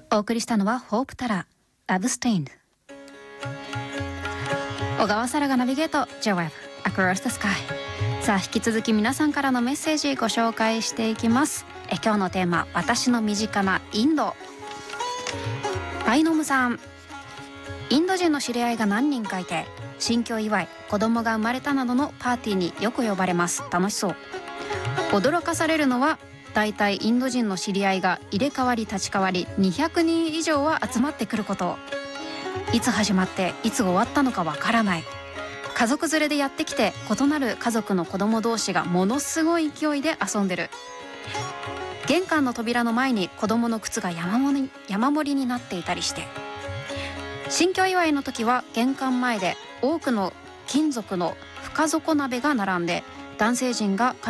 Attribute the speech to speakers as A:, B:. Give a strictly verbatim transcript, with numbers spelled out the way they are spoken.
A: お送りしたのはホープタラーラブステインド。小川沙羅がナビゲート ジェイウェブ Across the Sky。 さあ引き続き皆さんからのメッセージご紹介していきます。え今日のテーマ、私の身近なインド。バイノムさん、インド人の知り合いが何人かいて、新居祝い、子供が生まれたなどのパーティーによく呼ばれます。楽しそう。驚かされるのは、だいたいインド人の知り合いが入れ替わり立ち替わりにひゃくにん以上は集まってくること。いつ始まっていつ終わったのかわからない。家族連れでやってきて、異なる家族の子供同士がものすごい勢いで遊んでる。玄関の扉の前に子供の靴が山盛り、山盛りになっていたりして、新居祝いの時は玄関前で多くの金属の深底鍋が並んで、男性陣が